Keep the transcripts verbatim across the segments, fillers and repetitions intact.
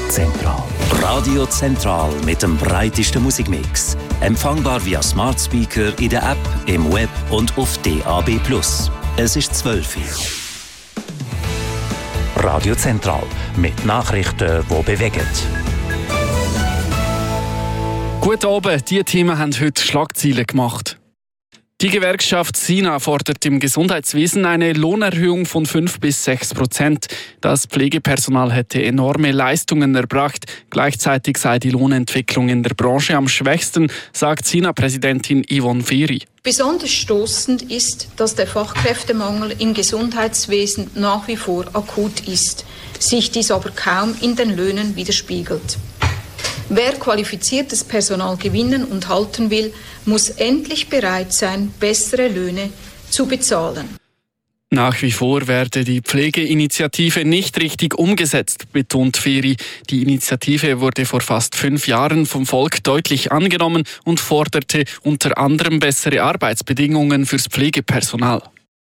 Zentral. Radio Zentral mit dem breitesten Musikmix. Empfangbar via Smart Speaker in der App, im Web und auf D A B plus. Es ist zwölf Uhr. Radio Zentral mit Nachrichten, die bewegen. Guten Abend, diese Themen haben heute Schlagzeilen gemacht. Die Gewerkschaft SINA fordert im Gesundheitswesen eine Lohnerhöhung von fünf bis sechs Prozent. Das Pflegepersonal hätte enorme Leistungen erbracht. Gleichzeitig sei die Lohnentwicklung in der Branche am schwächsten, sagt SINA-Präsidentin Yvonne Feri. Besonders stoßend ist, dass der Fachkräftemangel im Gesundheitswesen nach wie vor akut ist, sich dies aber kaum in den Löhnen widerspiegelt. Wer qualifiziertes Personal gewinnen und halten will, muss endlich bereit sein, bessere Löhne zu bezahlen. Nach wie vor werde die Pflegeinitiative nicht richtig umgesetzt, betont Feri. Die Initiative wurde vor fast fünf Jahren vom Volk deutlich angenommen und forderte unter anderem bessere Arbeitsbedingungen fürs Pflegepersonal.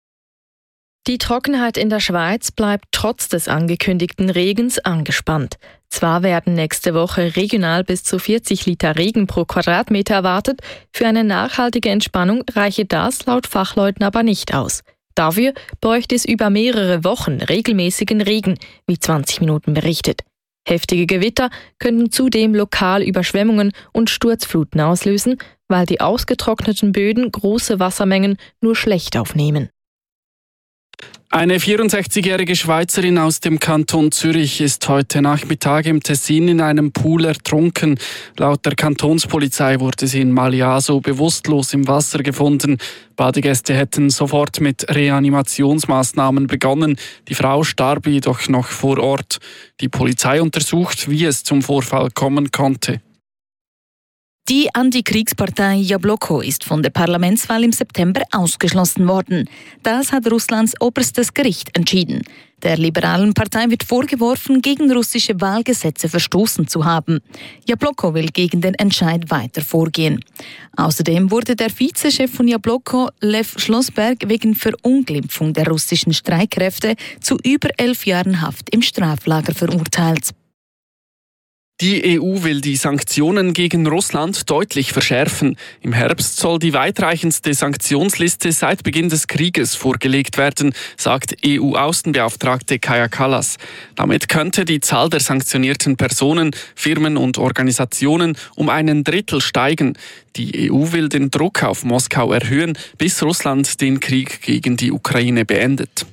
Die Trockenheit in der Schweiz bleibt trotz des angekündigten Regens angespannt. Zwar werden nächste Woche regional bis zu vierzig Liter Regen pro Quadratmeter erwartet, für eine nachhaltige Entspannung reiche das laut Fachleuten aber nicht aus. Dafür bräuchte es über mehrere Wochen regelmäßigen Regen, wie zwanzig Minuten berichtet. Heftige Gewitter könnten zudem lokal Überschwemmungen und Sturzfluten auslösen, weil die ausgetrockneten Böden große Wassermengen nur schlecht aufnehmen. Eine vierundsechzigjährige Schweizerin aus dem Kanton Zürich ist heute Nachmittag im Tessin in einem Pool ertrunken. Laut der Kantonspolizei wurde sie in Maliaso bewusstlos im Wasser gefunden. Badegäste hätten sofort mit Reanimationsmaßnahmen begonnen. Die Frau starb jedoch noch vor Ort. Die Polizei untersucht, wie es zum Vorfall kommen konnte. Die Antikriegspartei Jabloko ist von der Parlamentswahl im September ausgeschlossen worden. Das hat Russlands oberstes Gericht entschieden. Der liberalen Partei wird vorgeworfen, gegen russische Wahlgesetze verstoßen zu haben. Jabloko will gegen den Entscheid weiter vorgehen. Außerdem wurde der Vizechef von Jabloko, Lev Schlossberg, wegen Verunglimpfung der russischen Streitkräfte zu über elf Jahren Haft im Straflager verurteilt. Die E U will die Sanktionen gegen Russland deutlich verschärfen. Im Herbst soll die weitreichendste Sanktionsliste seit Beginn des Krieges vorgelegt werden, sagt E U-Außenbeauftragte Kaja Kallas. Damit könnte die Zahl der sanktionierten Personen, Firmen und Organisationen um einen Drittel steigen. Die E U will den Druck auf Moskau erhöhen, bis Russland den Krieg gegen die Ukraine beendet.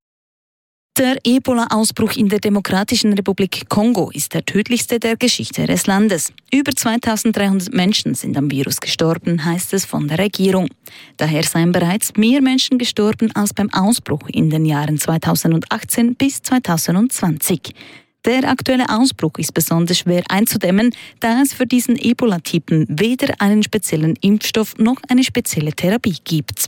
Der Ebola-Ausbruch in der Demokratischen Republik Kongo ist der tödlichste der Geschichte des Landes. Über zweitausenddreihundert Menschen sind am Virus gestorben, heißt es von der Regierung. Daher seien bereits mehr Menschen gestorben als beim Ausbruch in den Jahren zweitausendachtzehn bis zweitausendzwanzig. Der aktuelle Ausbruch ist besonders schwer einzudämmen, da es für diesen Ebola-Typen weder einen speziellen Impfstoff noch eine spezielle Therapie gibt.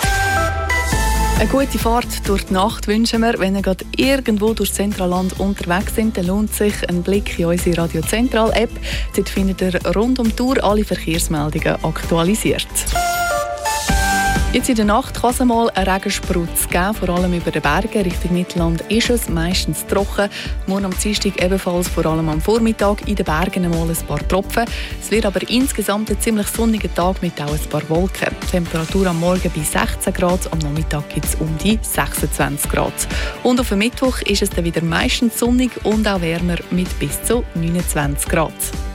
Eine gute Fahrt durch die Nacht wünschen wir. Wenn ihr gerade irgendwo durch das Zentralland unterwegs sind, dann lohnt sich ein Blick in unsere Radio Zentral App. Dort findet ihr rund um die Tour alle Verkehrsmeldungen aktualisiert. Jetzt in der Nacht kann es mal einen Regensprutz geben, vor allem über den Bergen. Richtung Mittelland ist es meistens trocken. Morgen am Dienstag ebenfalls, vor allem am Vormittag, in den Bergen mal ein paar Tropfen. Es wird aber insgesamt ein ziemlich sonniger Tag mit auch ein paar Wolken. Die Temperatur am Morgen bei sechzehn Grad, am Nachmittag gibt es um die sechsundzwanzig Grad. Und auf dem Mittwoch ist es dann wieder meistens sonnig und auch wärmer mit bis zu neunundzwanzig Grad.